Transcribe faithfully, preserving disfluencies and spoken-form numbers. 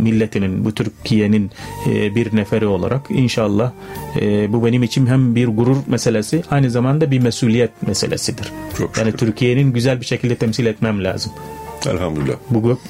milletinin, bu Türkiye'nin e, bir neferi olarak inşallah e, bu benim için hem bir gurur meselesi, aynı zamanda bir mesuliyet meselesidir. Çok yani şükür. Türkiye'nin güzel bir şekilde temsil etmem lazım. Elhamdülillah. Bu